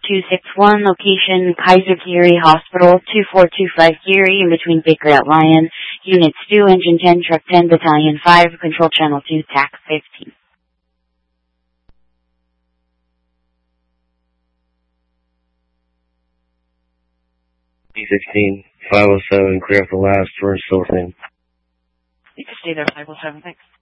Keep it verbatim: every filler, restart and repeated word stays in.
two six one, location Kaiser Geary Hospital, two four two five Geary, in between Baker at Lyon. Units two, Engine ten, Truck ten, Battalion five, Control Channel two, Tac fifteen. B sixteen, five oh seven, clear up the last for Silverton. You can stay there, five oh seven, thanks.